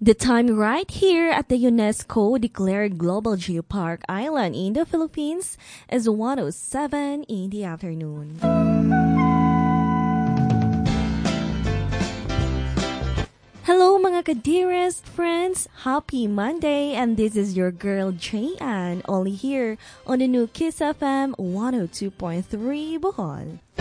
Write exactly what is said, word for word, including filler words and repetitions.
The time right here at the UNESCO declared Global Geopark Island in the Philippines is one oh seven in the afternoon. Hello mga ka-dearest friends! Happy Monday, and this is your girl Jayan, only here on the new Kiss F M one oh two point three Bohol.